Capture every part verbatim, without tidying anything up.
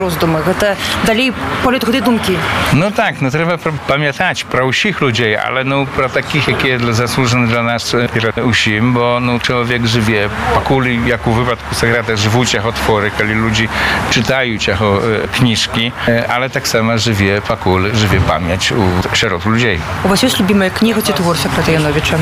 Роздумы, гэта далей полет гэтай думкі. Ну так, ну трэба памятаць пра ўсіх людзей, але ну пра такіх, якія заслужаны для нас перад усім, бо ну чалавек жыве, пакуль як у выпадку Сократа жывуць яго творы, калі людзі чытаюць яго кніжкі, але таксама жыве, пакуль жыве памяць у сярод людзей. У вас ёсць любімая кніга ці твор Сократа Янowicza?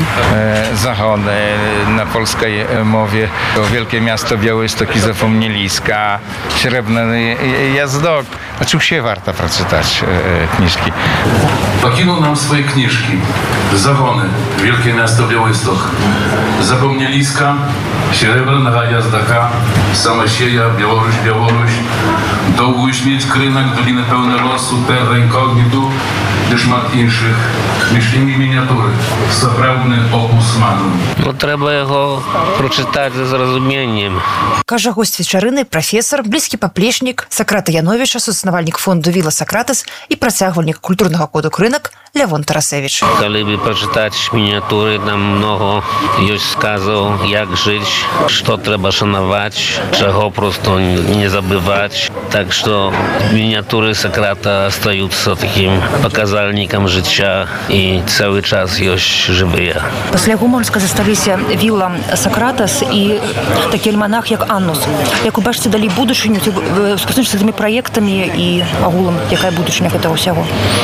Zagony na polskiej mowie, Wielkie Miasto Białystok i Zapomnieliska, Srebrny Jazdok. Oczywiście warto przeczytać e, kniżki. Покинул нам свои книжки. Загоны, Wielkie Miasto Białystok, Zapomnieliska, Srebrnego Jazdoka, Samosieja, Białoruś, Białoruś, Długośmieć, Krynak, Doliny Pełne Losu, Terra Incognitu, i szmat інших. Між ними мініатури. Справний опус ману. Ну, треба його прочитати з розумінням. Каже гость вечарыны прафесор, блізкі паплечнік Сократа Янowicza, суаснавальнік фонду Віла Сократес і працягвальнік культурнага коду «Рынок» Лявон Тарасевич. Коли би прочитати мініатури, там много є сказів, як жити, що треба шанувати, чого просто не забувати. Так що мініатури Сократа остаються таким показальником життя і цілий час є живі. Після яго, можна сказати, засталися Віла Сократес і такий альманах, як Аннус. Як ви бачите, далі будучиню, спостерігати з цими проєктами і агулом, яка будучиня цього всього?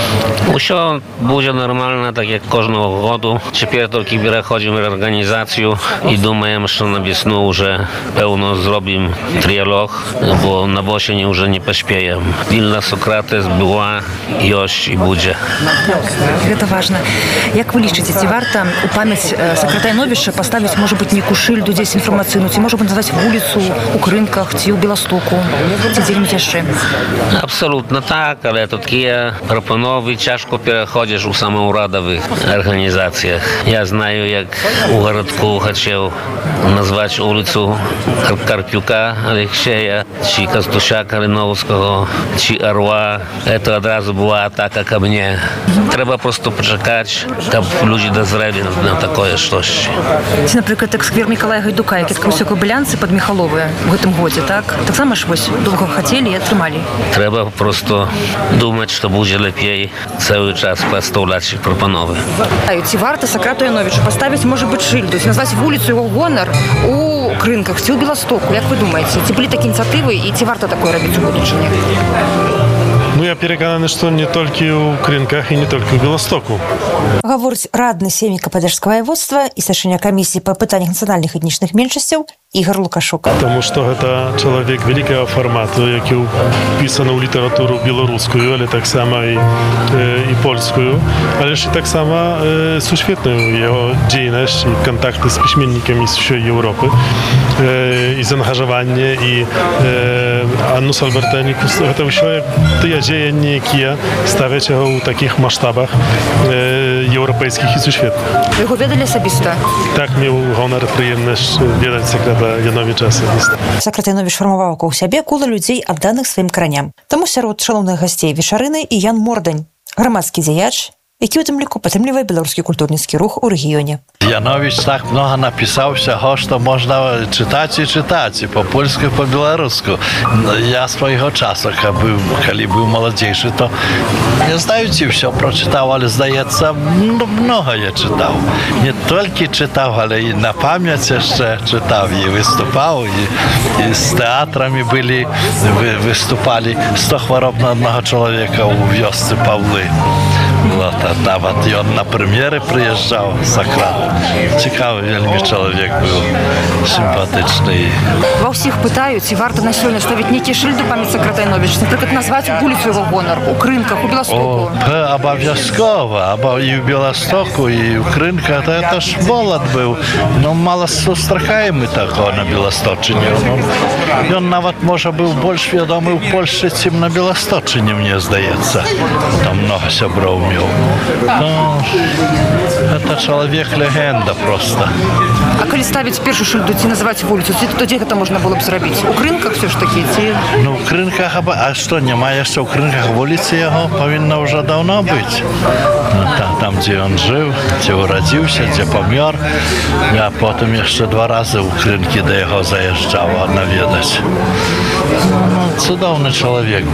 Усе буде нормально, так як кожного року. Тепер тільки переходимо в організацію і думаємо, що на весну вже певно зробимо тріалог, бо на осені вже не поспіємо. Вільна Сократес була, є і буде. Гэта важна. Як вы лічыце, ці варта у памяць Сократа Янowicza паставіць, можа быць, нейкую шыльду дзесь інфармацыйную, ці можа быць назваць вуліцу у Крынках, ці ў Беластоку, ці дзе-нибудь яшчэ? Абсолютно так, але такія прапановы цяжко пераходзіш у самаўрадавых арганізацыях. Я знаю, як у гарадку хацеў назваць улицу Карпюка Алексея, ці Кастуша Калиновского, ці Орла. Это адразу була атака ко мне. Треба просто почекати, каб люди дозрели на такое щось. Ці, наприклад, як сквер Миколая Гайдука, який відкрився у Кобилянці під Михайловою в гэтым годзе, так? Так само ж вось довго хотіли і отримали. Треба просто думати, що буде лепей цілий час поставляти пропанови. Ці варто Сократу Янowicza поставити, може бути, шильду, назвати вулицю його гонор у Кринках, ці у Білостоку. Як ви думаєте, ці були такі ініціативи і ці варто таке робити у будучині? Ну, я перекананы, што не толькі ў Крынках і не толькі ў Беластоку. Гаворыць радны семейка падляшскага воеводства і старшыня камісіі па пытаннях нацыянальных этнічных меншасцяў Ігор Лукашук. Таму што гэта чалавек вялікага фармату, які ўпісаны ў літаратуру беларускую, але таксама і, і польскую, але ж і таксама э, сусветную яго дзейнасць і кантакты з пісьменнікамі з усёй Еўропы э, і заангажаванне і э, Аннус Альбертанікус, гэта ўсё тыя дзеянні, якія ставяць яго ў такіх маштабах э, еўрапейскіх і сусветных. Вы яго ведалі асабіста? Так, меў гонар, прыемнасць ведаць Сократа Янowicza асабіста. Сократ Янowicz фармаваў вакол сябе кола людзей, адданых сваім караням. Таму сярод шалоўных гасцей вечарыны і Ян Мордань, грамадскі дзеяч, які ў тым ліку падтрымлівае беларускі культурніцкі рух у рэгіёне. Янowicz так много написал всего, что можно читать и читать, и по-польску, и по-белоруску. Я своего часу, когда был молодейший, то не знаю, чи все прочитал, але, здається, много я читал. Не только читал, але и на память еще читал, и выступал, и, и с театрами были, выступали. сто хвороб на одного человека у вёсцы Павлы. Вот, а нават ён на прем'єри приїжджав, Сократ. Цікавий вельми чоловік був, симпатичний. Ва всіх питають, чи варто на сьогодні ставити некі шильди пам'ять Сократа Янowicza, наприклад, назвати вулицю його гонор у Кринках, у Білостоку. О, обов'язково, і в Білостоку, і в Кринках, це ж молод був. Ну, мало зустрічаємо такого на Білосточині. Він навіть, може, був більш відомий в Польщі, чим на Білосточині, мені здається. Там много сябров мів. Ну, это человек-легенда просто. А коли ставить першу шильду, ці називати вулицю, то де це можна було б зробити? У Кринках все ж таки? Ці... Ну, в Кринках, а що, немає ще в Кринках вулиці його? Повинно вже давно бути. Ну, там, там, де він жив, де уродився, де помер. Я потім ще два рази в Кринки до його заїжджав навідати. Ну, цудоўны чалавек.